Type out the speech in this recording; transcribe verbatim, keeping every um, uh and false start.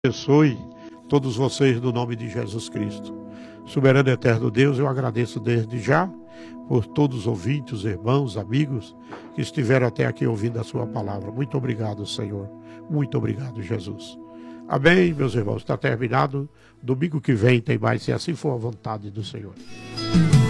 Abençoe todos vocês no nome de Jesus Cristo. Soberano e eterno Deus, eu agradeço desde já por todos os ouvintes, irmãos, amigos que estiveram até aqui ouvindo a sua palavra. Muito obrigado, Senhor. Muito obrigado, Jesus. Amém, meus irmãos. Está terminado. Domingo que vem tem mais, se assim for a vontade do Senhor.